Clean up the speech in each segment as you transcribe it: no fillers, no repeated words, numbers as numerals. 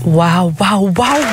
Wauw. Heel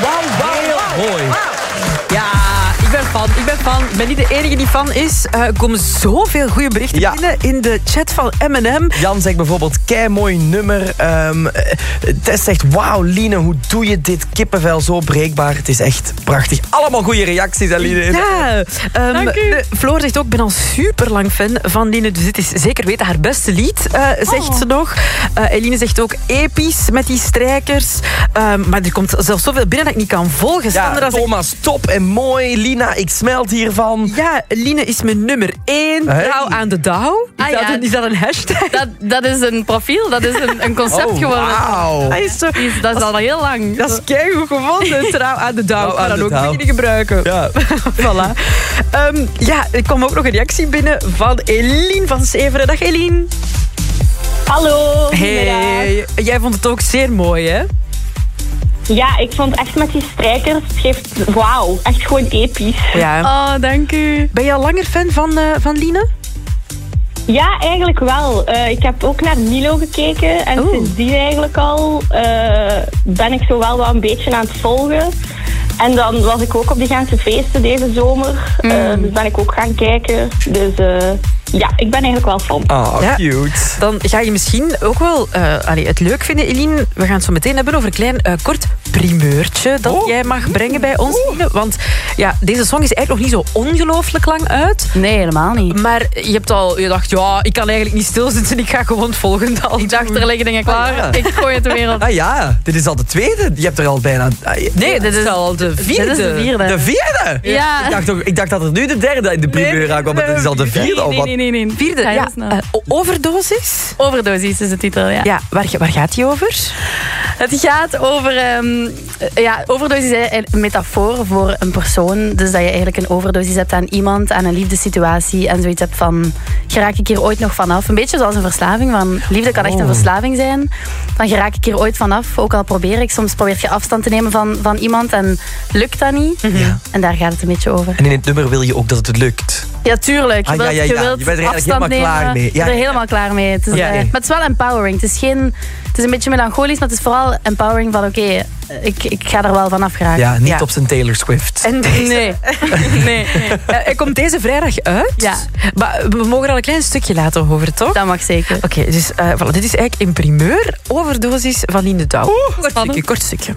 mooi. Ja, ik ben fan. Ik ben niet de enige die fan is. Er komen zoveel goede berichten binnen in de chat van M&M. Jan zegt bijvoorbeeld, kei mooi nummer. Tess zegt, wauw Line, hoe doe je dit kippenvel zo breekbaar? Het is echt prachtig. Allemaal goede reacties, hè, Line. Ja, Dank u. Floor zegt ook, ik ben al super lang fan van Line, dus dit is zeker weten haar beste lied, zegt ze nog. Eline zegt ook episch met die strijkers. Maar er komt zelfs zoveel binnen dat ik niet kan volgen. Ja, Thomas, top en mooi. Lina, ik smelt hiervan. Ja, Line is mijn nummer 1. Hey. Trouw aan de douw. Is dat een hashtag? Dat is een profiel, dat is een concept geworden. Wauw. Dat is al heel lang. Dat is keigoed gevonden. Trouw aan de douw. Ik ga aan dat de ook douw. beginnen gebruiken. Ja. Voilà. Er kwam ook nog een reactie binnen van Eline van Severen. Dag Eline. Hallo. Hey. Jij vond het ook zeer mooi, hè? Ja, ik vond echt met die strijkers, het geeft wauw, echt gewoon episch. Ja. Oh, dank u. Ben je al langer fan van Line? Ja, eigenlijk wel. Ik heb ook naar Milo gekeken en sindsdien eigenlijk al ben ik zo wel een beetje aan het volgen. En dan was ik ook op die Gentse feesten deze zomer. Dus ben ik ook gaan kijken. Dus ja, ik ben eigenlijk wel fan. Oh, Ja. cute. Dan ga je misschien ook wel het leuk vinden, Eline. We gaan het zo meteen hebben over een klein kort primeurtje dat jij mag brengen bij ons, Eline. Want ja, deze song is eigenlijk nog niet zo ongelooflijk lang uit. Nee, helemaal niet. Maar je dacht, ja, ik kan eigenlijk niet stilzitten. Ik ga gewoon het volgende al Ik dacht, er liggen dingen klaar. ja. Ik gooi het de wereld. Ah ja, dit is al de tweede. Je hebt er al bijna... Nee, dit is al de vierde. Dit is de vierde. De vierde? Ja. Ik dacht dat er nu de derde in de primeur aankwam, maar dit is al de vierde. Of wat? Nee. Vierde, Ga heel ja. snel. Overdosis? Overdosis is de titel, ja. Ja, waar gaat die over? Het gaat over... overdosis is een metafoor voor een persoon. Dus dat je eigenlijk een overdosis hebt aan iemand, aan een liefdessituatie. En zoiets hebt van, geraak ik hier ooit nog vanaf? Een beetje zoals een verslaving. Van, liefde kan echt een verslaving zijn. Dan geraak ik hier ooit vanaf. Ook al probeer ik. Soms probeer je afstand te nemen van iemand en lukt dat niet. En daar gaat het een beetje over. En in het nummer wil je ook dat het lukt. Ja, tuurlijk. Je wilt Je bent er eigenlijk afstand helemaal klaar nemen. mee. Je bent er helemaal klaar mee. Het is, maar het is wel empowering. Het is een beetje melancholisch, maar het is vooral empowering van oké, ik ga er wel vanaf geraken. Ja, niet op zijn Taylor Swift. En Nee. Nee. hij komt deze vrijdag uit. Ja. Maar we mogen er al een klein stukje laten horen, toch? Dat mag zeker. Oké, dus voilà, dit is eigenlijk in primeur. Overdosis van Line Douw. Kort stukje.